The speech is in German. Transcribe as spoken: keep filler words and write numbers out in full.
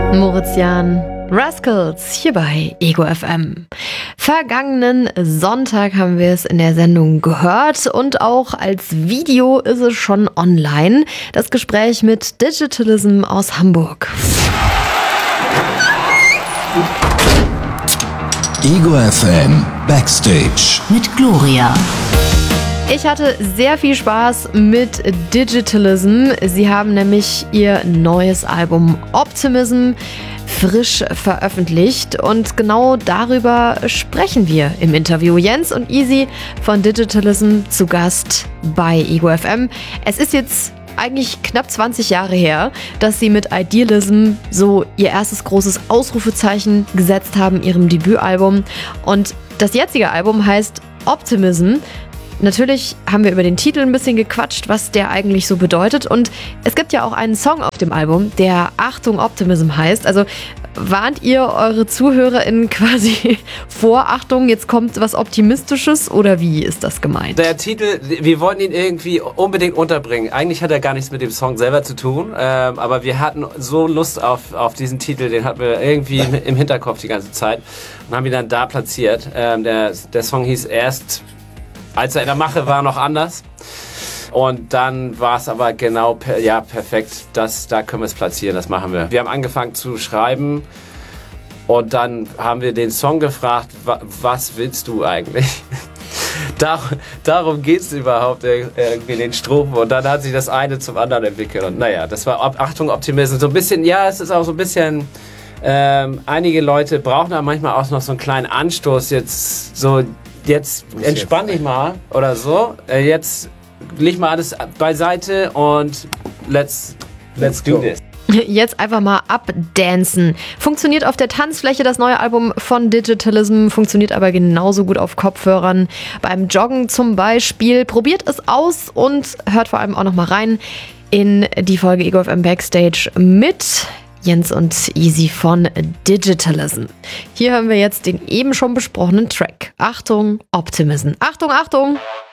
Moritz Jahn, Rascals, hier bei Ego F M. Vergangenen Sonntag haben wir es in der Sendung gehört und auch als Video ist es schon online. Das Gespräch mit Digitalism aus Hamburg. Ego F M Backstage mit Gloria. Ich hatte sehr viel Spaß mit Digitalism. Sie haben nämlich ihr neues Album Optimism frisch veröffentlicht und genau darüber sprechen wir im Interview. Jens und Easy von Digitalism zu Gast bei Ego F M. Es ist jetzt eigentlich knapp zwanzig Jahre her, dass sie mit Idealism so ihr erstes großes Ausrufezeichen gesetzt haben, ihrem Debütalbum. Und das jetzige Album heißt Optimism. Natürlich haben wir über den Titel ein bisschen gequatscht, was der eigentlich so bedeutet. Und es gibt ja auch einen Song auf dem Album, der Achtung Optimism heißt. Also warnt ihr eure ZuhörerInnen quasi vor, Achtung, jetzt kommt was Optimistisches, oder wie ist das gemeint? Der Titel, wir wollten ihn irgendwie unbedingt unterbringen. Eigentlich hat er gar nichts mit dem Song selber zu tun, ähm, aber wir hatten so Lust auf, auf diesen Titel, den hatten wir irgendwie im Hinterkopf die ganze Zeit und haben ihn dann da platziert. Ähm, der, der Song hieß erst... Als er in der Mache war, noch anders. Und dann war es aber genau, per, ja, perfekt. Das, da können wir es platzieren, das machen wir. Wir haben angefangen zu schreiben und dann haben wir den Song gefragt, wa, was willst du eigentlich? Dar, darum geht es überhaupt, irgendwie den Strophen. Und dann hat sich das eine zum anderen entwickelt. Und naja, das war Achtung, Optimismus. So ein bisschen, ja, es ist auch so ein bisschen... Ähm, einige Leute brauchen da manchmal auch noch so einen kleinen Anstoß, jetzt so... Jetzt entspann dich mal oder so. Äh, jetzt leg mal alles beiseite und let's, let's do this. Jetzt einfach mal abdancen. Funktioniert auf der Tanzfläche das neue Album von Digitalism, funktioniert aber genauso gut auf Kopfhörern. Beim Joggen zum Beispiel. Probiert es aus und hört vor allem auch noch mal rein in die Folge Ego F M Backstage mit Jens und Easy von Digitalism. Hier hören wir jetzt den eben schon besprochenen Track. Achtung, Optimism. Achtung, Achtung!